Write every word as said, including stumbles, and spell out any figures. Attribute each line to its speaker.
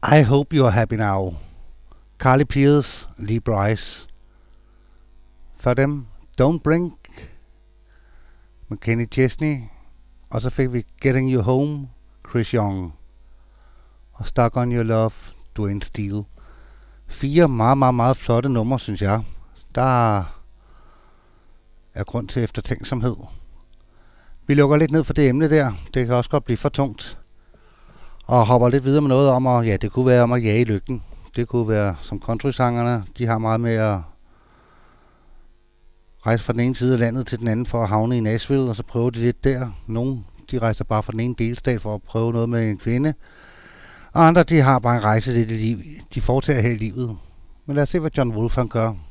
Speaker 1: I Hope You're Happy Now. Carly Pearce, Lee Brice. For dem, Don't Blink med Kenny Chesney. Og så fik vi Getting You Home, Chris Young. Og Stuck On Your Love, Dwayne Steele. Fire meget, meget, meget flotte numre, synes jeg. Der er grund til eftertænksomhed. Vi lukker lidt ned for det emne der. Det kan også godt blive for tungt. Og hopper lidt videre med noget om, at ja, det kunne være om at jage lykken. Det kunne være som countrysangerne. De har meget med at rejse fra den ene side af landet til den anden for at havne i Nashville, og så prøver de lidt der. Nogle, de rejser bare fra den ene delstat for at prøve noget med en kvinde. Og andre, de har bare en rejse lidt i liv. De foretager her i livet. Men lad os se, hvad John Wolfe han gør.